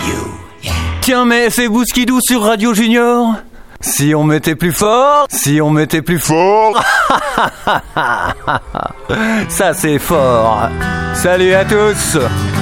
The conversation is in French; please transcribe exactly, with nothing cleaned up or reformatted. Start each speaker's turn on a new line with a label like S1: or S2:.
S1: Tiens, mais c'est Bouskidou sur Radio Junior. Si on mettait plus fort, si on mettait plus fort. Ça c'est fort. Salut à tous.